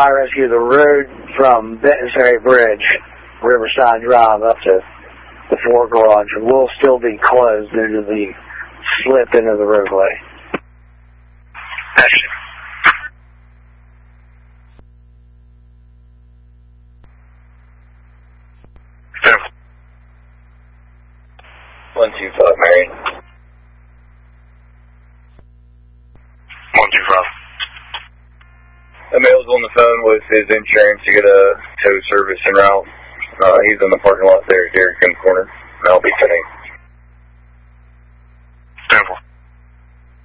Fire Rescue, the road from Benton Ferry Bridge, Riverside Drive, up to the Ford Garage will still be closed due to the slip into the roadway. Action. 125, Marion. 125. The male's on the phone with his insurance to get a tow service en route. He's in the parking lot there at Derrick Corner, and I'll be sending